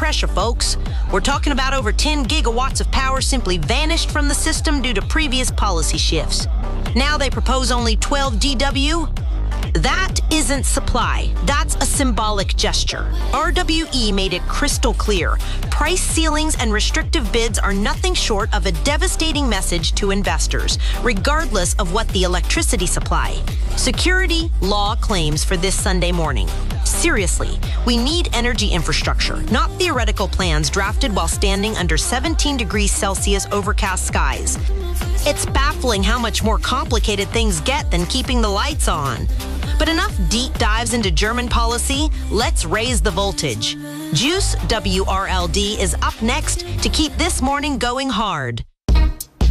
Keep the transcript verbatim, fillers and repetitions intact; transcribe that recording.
pressure, folks. We're talking about over ten gigawatts of power simply vanished from the system due to previous policy shifts. Now they propose only twelve D W? That isn't supply. That's a symbolic gesture. R W E made it crystal clear. Price ceilings and restrictive bids are nothing short of a devastating message to investors, regardless of what the electricity supply. Security law claims for this Sunday morning. Seriously, we need energy infrastructure, not theoretical plans drafted while standing under seventeen degrees Celsius overcast skies. It's baffling how much more complicated things get than keeping the lights on. But enough deep dives into German policy, let's raise the voltage. Juice W R L D is up next to keep this morning going hard.